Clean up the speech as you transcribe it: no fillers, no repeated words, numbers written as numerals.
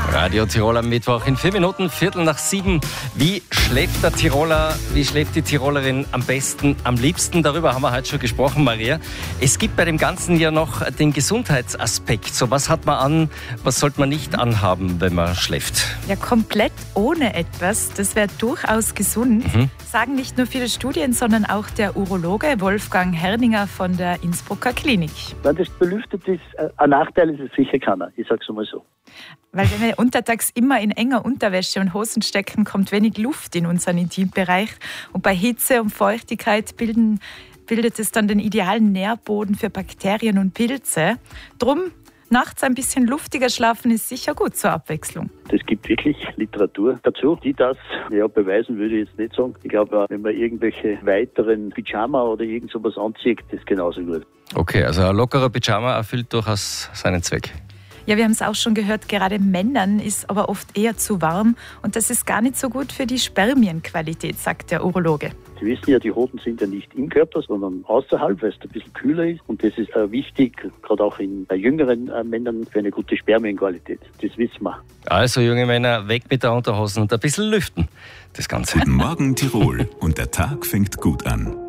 Radio Tirol am Mittwoch in 4 Minuten, 6:15. Wie schläft der Tiroler, wie schläft die Tirolerin am besten, am liebsten? Darüber haben wir heute schon gesprochen, Maria. Es gibt bei dem Ganzen ja noch den Gesundheitsaspekt. So, was hat man an, was sollte man nicht anhaben, wenn man schläft? Ja, komplett ohne etwas, das wäre durchaus gesund. Sagen nicht nur viele Studien, sondern auch der Urologe Wolfgang Herninger von der Innsbrucker Klinik. Wenn das belüftet ist, ein Nachteil ist es sicher keiner, ich sage es mal so. Weil wenn wir untertags immer in enger Unterwäsche und Hosen stecken, kommt wenig Luft in unseren Intimbereich. Und bei Hitze und Feuchtigkeit bildet es dann den idealen Nährboden für Bakterien und Pilze. Drum nachts ein bisschen luftiger schlafen ist sicher gut zur Abwechslung. Es gibt wirklich Literatur dazu, die das beweisen, würde ich jetzt nicht sagen. Ich glaube, wenn man irgendwelche weiteren Pyjama oder irgend sowas anzieht, ist genauso gut. Okay, also ein lockerer Pyjama erfüllt durchaus seinen Zweck. Ja, wir haben es auch schon gehört, gerade Männern ist aber oft eher zu warm und das ist gar nicht so gut für die Spermienqualität, sagt der Urologe. Sie wissen ja, die Hoden sind ja nicht im Körper, sondern außerhalb, weil es ein bisschen kühler ist. Und das ist wichtig, gerade auch bei jüngeren Männern, für eine gute Spermienqualität. Das wissen wir. Also junge Männer, weg mit der Unterhosen und ein bisschen lüften. Das Ganze. Guten Morgen Tirol und der Tag fängt gut an.